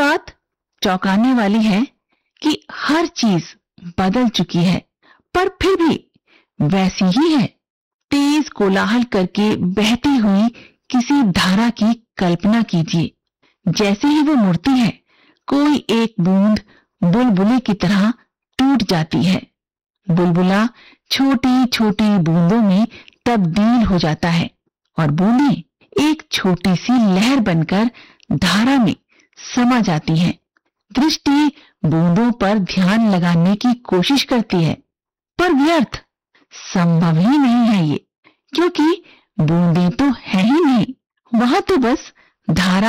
बात चौंकाने वाली है कि हर चीज बदल चुकी है, पर फिर भी वैसी ही है। तेज कोलाहल करके बहती हुई किसी धारा की कल्पना कीजिए। जैसे ही वो मुड़ती है, कोई एक बूंद बुलबुले की तरह टूट जाती है। बुलबुला छोटी छोटी बूंदों में तब्दील हो जाता है और बूंदें एक छोटी सी लहर बनकर धारा में समा जाती हैं। दृष्टि बूंदों पर ध्यान लगाने की कोशिश करती है, पर व्यर्थ। संभव ही नहीं है ये, क्योंकि बूंदें तो है ही नहीं, वहां तो बस धारा